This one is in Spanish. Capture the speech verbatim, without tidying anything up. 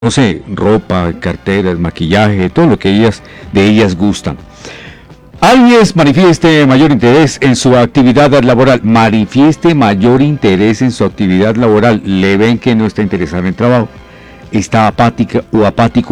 no sé, ropa, carteras, maquillaje, todo lo que ellas, de ellas gustan. Aries manifieste mayor interés en su actividad laboral. Manifieste mayor interés en su actividad laboral. Le ven que no está interesado en el trabajo. Está apática o apático